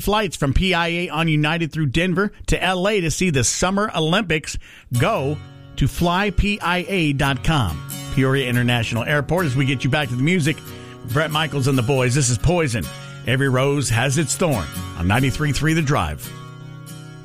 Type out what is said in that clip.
flights from PIA on United through Denver to LA to see the Summer Olympics. Go to flypia.com. Peoria International Airport. As we get you back to the music, Bret Michaels and the boys. This is Poison. Every rose has its thorn on 93.3 The Drive.